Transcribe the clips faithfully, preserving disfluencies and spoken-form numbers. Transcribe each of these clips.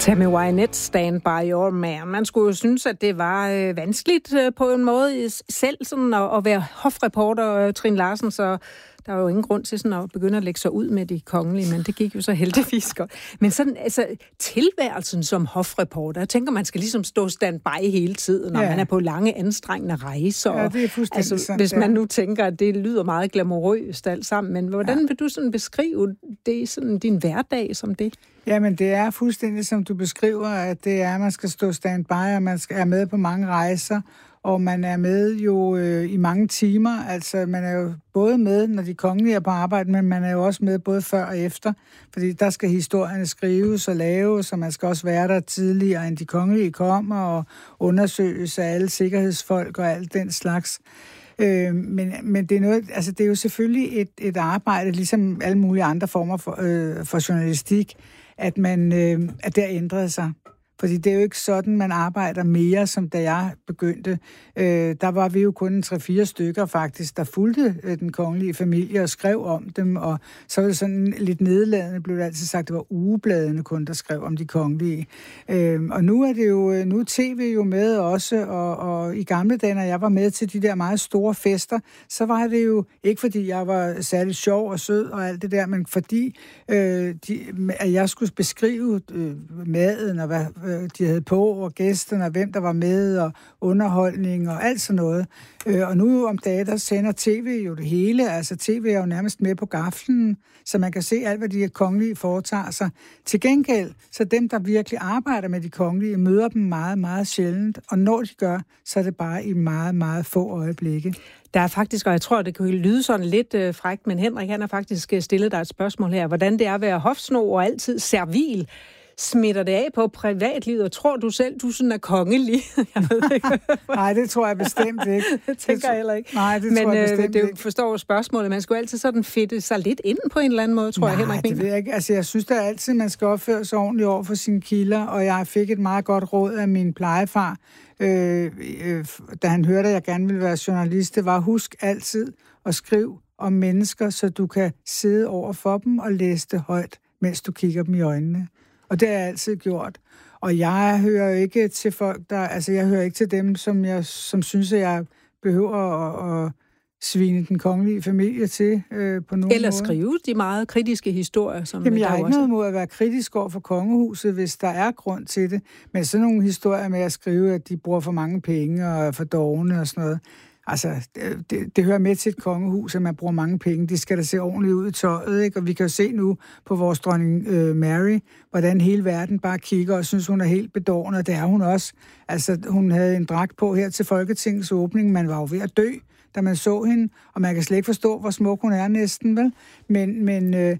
Tammy Wynette, Stand By Your Man. Man skulle jo synes, at det var øh, vanskeligt øh, på en måde selv sådan at, at være hofreporter, øh, Trine Larsen, så der var jo ingen grund til sådan at begynde at lægge sig ud med de kongelige, men det gik jo så heldigvis godt. Men sådan, altså, tilværelsen som hofreporter, jeg tænker, man skal ligesom stå standby hele tiden, når ja. man er på lange, anstrengende rejser. Ja, det er fuldstændig altså, sandt, hvis man ja. nu tænker, at det lyder meget glamourøst alt sammen, men hvordan ja. vil du sådan beskrive det, sådan din hverdag som det? Jamen, det er fuldstændig, som du beskriver, at det er, at man skal stå standby, og man skal, er med på mange rejser, og man er med jo øh, i mange timer. Altså, man er jo både med, når de kongelige er på arbejde, men man er jo også med både før og efter, fordi der skal historierne skrives og laves, og man skal også være der tidligere, end de kongelige kommer, og undersøges af alle sikkerhedsfolk og alt den slags. Øh, men, men det er noget, altså det er jo selvfølgelig et, et arbejde, ligesom alle mulige andre former for, øh, for journalistik, at man øh, at det har ændret sig. Fordi det er jo ikke sådan, man arbejder mere, som da jeg begyndte. Øh, der var vi jo kun tre-fire stykker faktisk, der fulgte øh, den kongelige familie og skrev om dem, og så var det sådan lidt nedladende, blev det altid sagt, det var ugebladene kun, der skrev om de kongelige. Øh, og nu er det jo, nu er tv jo med også, og, og i gamle dage, når jeg var med til de der meget store fester, så var det jo ikke fordi jeg var særlig sjov og sød og alt det der, men fordi øh, de, at jeg skulle beskrive øh, maden og hvad de havde på, og gæsterne, og hvem der var med, og underholdning, og alt sådan noget. Øh, og nu om dagen, der sender tv jo det hele. Altså, tv er jo nærmest med på gaflen, så man kan se alt, hvad de her kongelige foretager sig. Til gengæld, så dem, der virkelig arbejder med de kongelige, møder dem meget, meget sjældent, og når de gør, så er det bare i meget, meget få øjeblikke. Der er faktisk, og jeg tror, det kan lyde sådan lidt øh, frækt, men Henrik, han har faktisk stillet dig et spørgsmål her. Hvordan det er at være hofsno og altid servil. Smitter det af på privatlivet, og tror du selv, du sådan er kongelig? Jeg ved ikke. Nej, det tror jeg bestemt ikke. Det tænker jeg heller ikke. Nej, det Men, tror jeg bestemt øh, det ikke. forstår spørgsmålet. Man skulle altid sådan fedte sig lidt ind på en eller anden måde, tror Nej, jeg, Henrik. Nej, det ved jeg ikke. Altså, jeg synes da altid, man skal opføre sig ordentligt over for sine kilder, og jeg fik et meget godt råd af min plejefar, øh, øh, da han hørte, at jeg gerne ville være journalist. Det var, husk altid at skrive om mennesker, så du kan sidde over for dem og læse det højt, mens du kigger dem i øjnene. Og det har jeg altid gjort. Og jeg hører ikke til folk, der... Altså, jeg hører ikke til dem, som, jeg, som synes, at jeg behøver at, at svine den kongelige familie til øh, på nogen Eller måde. skrive de meget kritiske historier, som Jamen, jeg der har ikke også... noget mod at være kritisk over for kongehuset, hvis der er grund til det. Men sådan nogle historier med at skrive, at de bruger for mange penge og er for dovne og sådan noget... Altså, det, det, det hører med til et kongehus, at man bruger mange penge. De skal da se ordentligt ud i tøjet, ikke? Og vi kan jo se nu på vores dronning øh, Mary, hvordan hele verden bare kigger og synes, hun er helt bedårende. Det er hun også. Altså, hun havde en dragt på her til Folketingets åbning. Man var jo ved at dø, da man så hende. Og man kan slet ikke forstå, hvor smuk hun er næsten, vel? Men... men øh,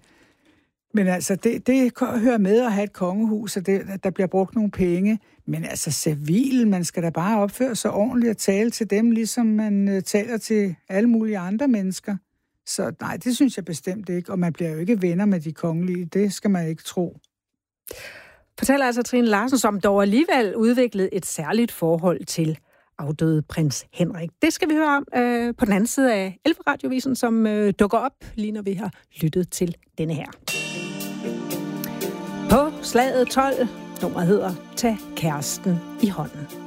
Men altså, det, det hører med at have et kongehus, og det, der bliver brugt nogle penge. Men altså, civil, man skal da bare opføre sig ordentligt og tale til dem, ligesom man uh, taler til alle mulige andre mennesker. Så nej, det synes jeg bestemt ikke. Og man bliver jo ikke venner med de kongelige. Det skal man ikke tro. Fortæller altså Trine Larsen, som dog alligevel udviklede et særligt forhold til afdøde prins Henrik. Det skal vi høre om øh, på den anden side af Elferadiovisen, som øh, dukker op, lige når vi har lyttet til denne her. På slaget tolv, nummeret hedder Tag kæresten i hånden.